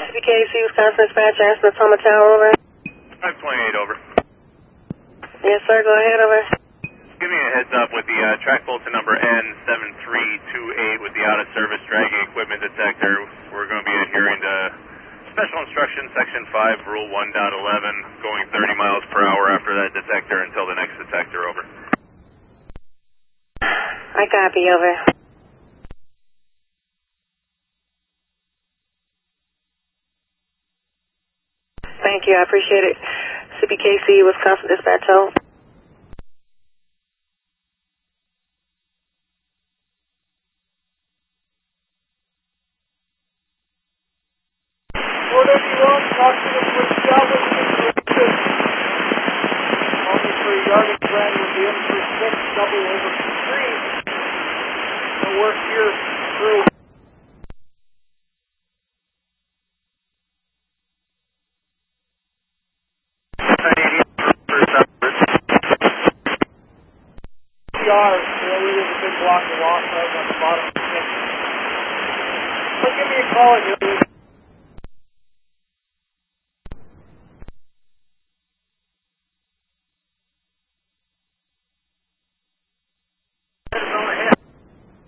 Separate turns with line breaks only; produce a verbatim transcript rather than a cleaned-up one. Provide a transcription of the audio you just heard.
C B K C, Wisconsin Dispatch, Aspen Tacoma Tower, over.
five twenty-eight, over.
Yes, sir, go ahead, over.
Give me a heads up with the uh, track bulletin number N seven three two eight with the out-of-service dragging equipment detector. We're going to be adhering to Special Instruction Section five, Rule one point eleven, going thirty miles per hour after that detector until the next detector, over.
I copy, over. Thank you, I appreciate it. C B K C, Wisconsin Dispatch, hold.
One, talk to the police officer. Officer Yarding Brand will be in for six, double over three. The work here through. P R, there is a big block of rock right on the bottom of the stick. But give me a call, and you'll